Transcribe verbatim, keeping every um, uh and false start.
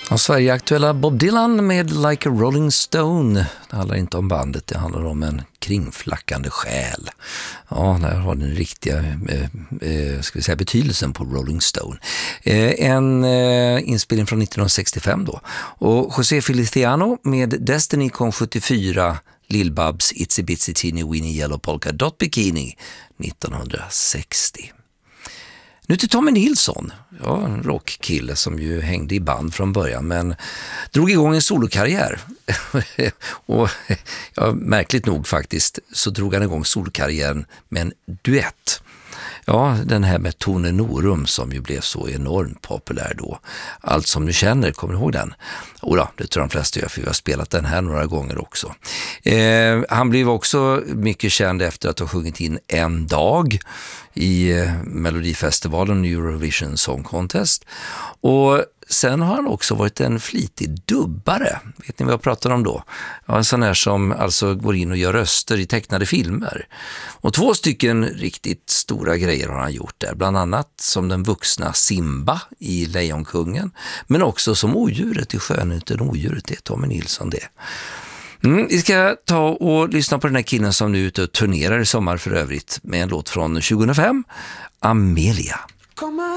Ja, Sverige-aktuella Bob Dylan med Like a Rolling Stone. Det handlar inte om bandet, det handlar om en kringflackande själ. Ja, där har den riktiga eh, eh, ska vi säga, betydelsen på Rolling Stone. Eh, en eh, inspelning från nittonhundrasextiofem då. Och José Feliciano med Destiny kom sjuttiofyra, Lill-Babs Itsy Bitsy Teeny Weeny Yellow Polka Dot Bikini nittonhundrasextio. Nu till Tommy Nilsson, ja, en rockkille som ju hängde i band från början men drog igång en solokarriär. Och ja, märkligt nog faktiskt så drog han igång solokarriären med en duett. Ja, den här med Tone Norum som ju blev så enormt populär då. Allt som du känner, kommer du ihåg den? Oda, det tror jag de flesta gör för vi har spelat den här några gånger också. Eh, han blev också mycket känd efter att ha sjungit in En dag i eh, Melodifestivalen Eurovision Song Contest. Och sen har han också varit en flitig dubbare. Vet ni vad jag pratar om då? Ja, en sån här som alltså går in och gör röster i tecknade filmer. Och två stycken riktigt stora grejer har han gjort där. Bland annat som den vuxna Simba i Lejonkungen. Men också som odjuret i Skönheten odjuret, det är Tommy Nilsson det. Mm, vi ska ta och lyssna på den här killen som nu är ute och turnerar i sommar för övrigt med en låt från tjugohundrafem, Amelia.